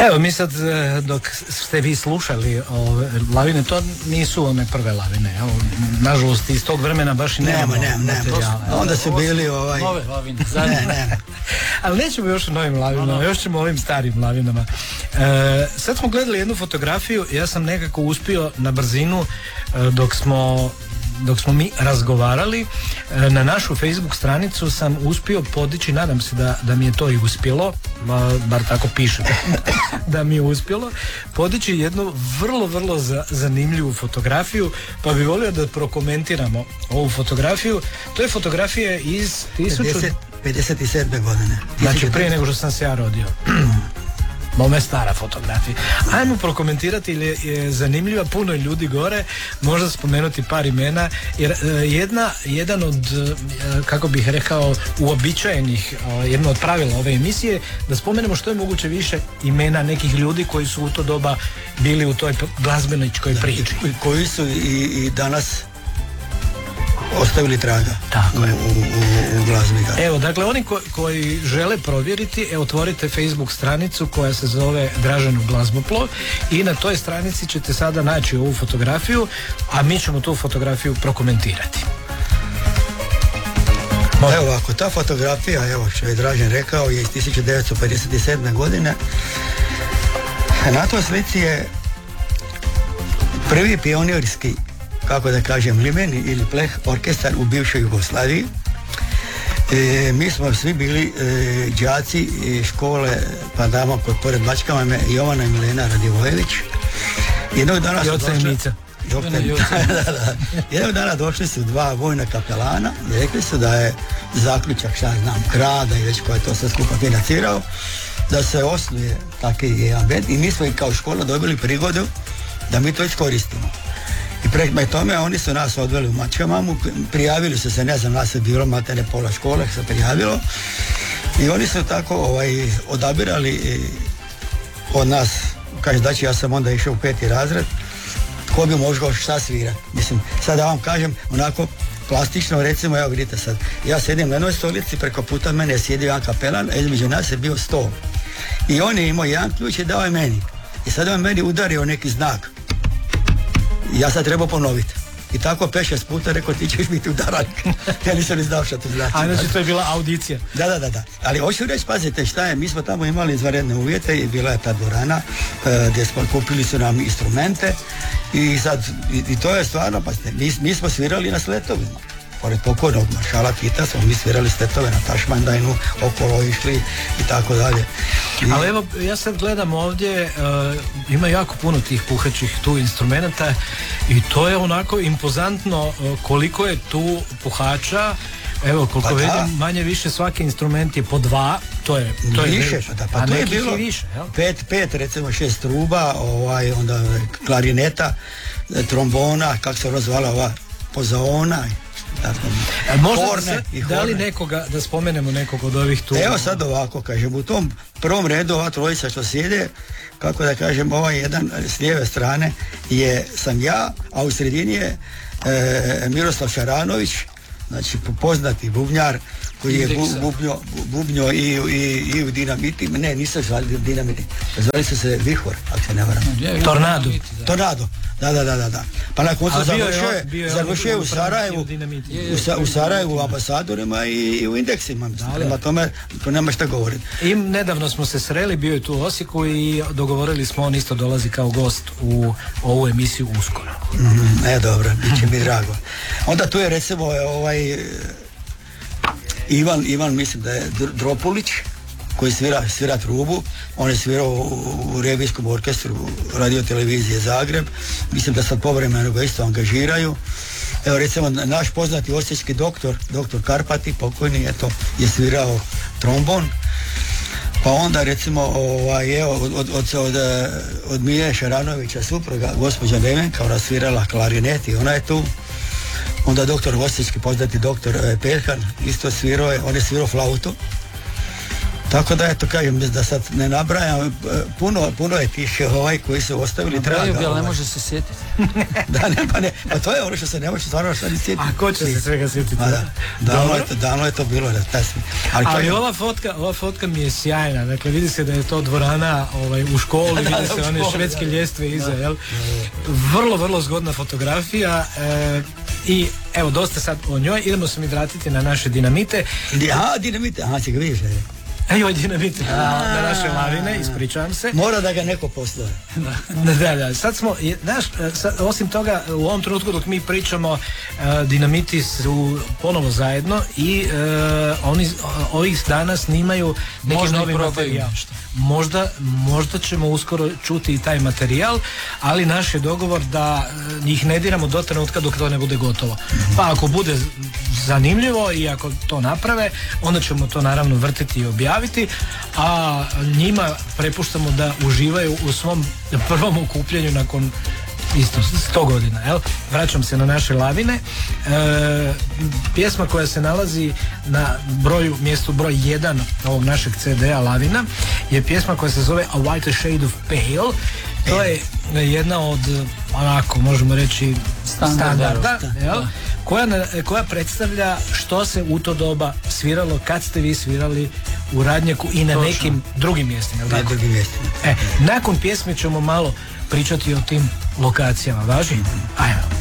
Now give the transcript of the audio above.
Evo mi sad dok ste vi slušali lavine, to nisu one prve lavine, evo, nažalost iz tog vremena baš i nema materijala. Onda su bili nove lavine, ne. Ali nećemo još o novim lavinama, još ćemo o ovim starim lavinama. Sad smo gledali jednu fotografiju, ja sam nekako uspio na brzinu dok smo mi razgovarali, na našu Facebook stranicu sam uspio podići, nadam se da mi je to i uspjelo, bar tako piše da mi je uspjelo, podići jednu vrlo zanimljivu fotografiju, pa bi volio da prokomentiramo ovu fotografiju. To je fotografija iz 57. godine. Znači prije nego što sam se ja rodio. Mome stara fotografija. Ajmo prokomentirati, jer je zanimljiva, puno ljudi gore, možda spomenuti par imena, jer jedan od, kako bih rekao, uobičajenih, jedno od pravila ove emisije, da spomenemo što je moguće više imena nekih ljudi koji su u to doba bili u toj glazbeničkoj priči. Koji su i danas ostavili traga u glazbi. Evo, dakle, oni koji žele provjeriti, otvorite Facebook stranicu koja se zove Draženov glazboplov i na toj stranici ćete sada naći ovu fotografiju, a mi ćemo tu fotografiju prokomentirati. Evo ovako, ta fotografija, evo što je Dražen rekao, je iz 1957. godine. Na toj slici je prvi pionirski, kako da kažem, limeni ili pleh orkestar u bivšoj Jugoslaviji. Mi smo svi bili đaci škole Pandama kod pored Bačkama, Jovana i Milena Radivojević. Jednog dana su jednog dana došli su dva vojna kapelana i rekli su da je zaključak, šta znam, grada i već ko je to sve skupa financirao, da se osnuje takvi jedan bend i mi smo i kao škola dobili prigodu da mi to iskoristimo. I prema tome oni su nas odveli u Mačkamamu, prijavili su se, ne znam, nas je bilo materne pola škole se prijavilo i oni su tako odabirali od nas, kaže znači ja sam onda išao u 5. razred, ko bi možda šta svirati. Mislim, sad da vam kažem onako plastično, recimo, evo vidite sad, ja sedim na jednoj stolici, preko puta mene je sjedio jedan kapelan, a između nas je bio stol. I on je imao jedan ključ i dao je meni. I sad on meni udario neki znak. Ja sad treba ponoviti. I tako 5-6 puta rekao ti ćeš biti udaranik. Ja nisam ni znao što to znači. A znači to je bila audicija. Da. Ali hoću reći, pazite šta je, mi smo tamo imali izvanredne uvjete i bila je ta dvorana gdje smo kupili su nam instrumente i sad, i to je stvarno, pazite, mi smo svirali na sletovima. Pored pokojnog maršala Tita smo mi svirali sletove na Tašmandajnu, okolo išli i tako dalje. Ali evo, ja sad gledam ovdje, ima jako puno tih puhaćih tu instrumenta i to je onako impozantno koliko je tu puhača. Evo, koliko vidim, manje više svaki instrument je po 2, to je više, pa to je bilo više, 5 recimo 6 truba, onda klarineta, trombona, kako se razvala ova pozaona. Možda da li nekoga, da spomenemo nekog od ovih tu? Evo sad ovako, kažem, u tom prvom redu ova trojica što sjede, kako da kažem, ovaj jedan s lijeve strane sam ja, a u sredini je Miroslav Šaranović, znači poznati bubnjar koji je bubnjo i u Dinamitima, ne, nisu zvali Dinamiti, zvali su se Vihor, ako se ne varam. Tornado, da. Pa na koncu završio u Sarajevu, u Sarajevu u ambasadorima i u indeksima, prema tome to nema šta govoriti. I nedavno smo se sreli, bio je tu u Osijeku i dogovorili smo, on isto dolazi kao gost u ovu emisiju uskoro. Dobro, bit će mi drago. Onda tu je recimo Ivan, mislim da je Dropulić, koji svira trubu, on je svirao u revijskom orkestru radio televizije Zagreb, mislim da sad povremeno ga isto angažiraju. Evo recimo naš poznati osječki doktor Karpati, pokojni, je svirao trombon. Pa onda recimo od Mije Šaranovića supruga, gospođa Nevenka, ona svirala klarinet i ona je tu. Onda doktor osječki poznati doktor Perhan isto svirao, on je svirao flautu. Tako da eto kažem, da sad ne nabrajam, puno je tih koji su ostavili traga. Ali ne može se sjetiti. Da, ne, pa to je ono što se ne može stvarno što ni sjetiti. A ko će se svega sjetiti? Davno je to bilo. Ali ova fotka mi je sjajna, dakle vidi se da je to dvorana u školi, vidi se one švedske ljestve iza, jel? Vrlo, vrlo zgodna fotografija i evo dosta sad o njoj, idemo se mi vratiti na naše dinamite. Dinamite, si ga vidiš, Evo dinamite na naše lavine, ispričavam se. Mora da ga neko posluje. Da, sad smo, osim toga, u ovom trenutku dok mi pričamo, dinamiti su ponovo zajedno i oni ovih dana snimaju neki novi materijal. Možda ćemo uskoro čuti i taj materijal, ali naš je dogovor da ih ne diramo do trenutka dok to ne bude gotovo. Pa ako bude zanimljivo i ako to naprave, onda ćemo to naravno vrtiti i objaviti, a njima prepuštamo da uživaju u svom prvom okupljanju nakon isto 100 godina, jel? Vraćam se na naše lavine. Pjesma koja se nalazi na mjestu broj 1 ovog našeg CD-a Lavina je pjesma koja se zove A Whiter Shade of Pale. To je jedna od, onako, možemo reći, standarda, jel? Koja predstavlja što se u to doba sviralo kad ste vi svirali u Radnjaku i na nekim drugim mjestima. Nakon pjesme ćemo malo pričati o tim lokacijama. Važi? Ajmo.